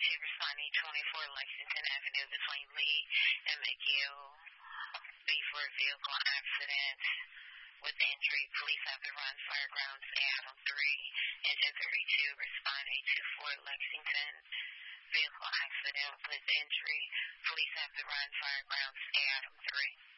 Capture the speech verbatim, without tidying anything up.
two, respond eight twenty-four Lexington Avenue between Lee and McGill. B for a vehicle accident with injury. Police have to run Firegrounds Adam three. Engine thirty-two, respond eight two four Lexington. Vehicle accident with injury. Police have to run Firegrounds Adam three.